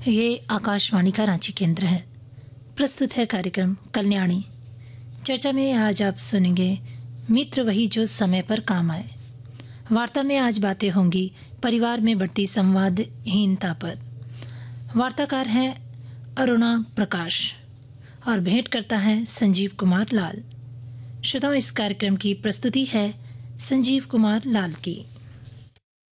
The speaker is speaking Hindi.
ये आकाशवाणी का रांची केंद्र है। प्रस्तुत है कार्यक्रम कल्याणी। चर्चा में आज आप सुनेंगे मित्र वही जो समय पर काम आए। वार्ता में आज बातें होंगी परिवार में बढ़ती संवादहीनता पर। वार्ताकार हैं अरुणा प्रकाश और भेंट करता है संजीव कुमार लाल। श्रोताओं, इस कार्यक्रम की प्रस्तुति है संजीव कुमार लाल की।